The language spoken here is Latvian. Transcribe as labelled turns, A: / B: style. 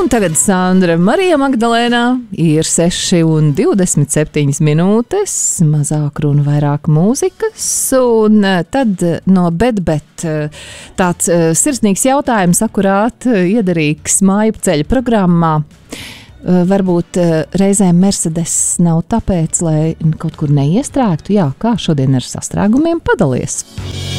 A: Un tagad Sandra Marija Magdalēnā ir 6:27 minūtes, mazāk runa, vairāk mūzikas, un tad no bet tāds sirsnīgs jautājums, akurāt iederīgs māju ceļa programmā. Varbūt reizēm Mercedes nav tāpēc, lai kaut kur neiestrēgtu. Jā, kā šodien ar sastrēgumiem padalies?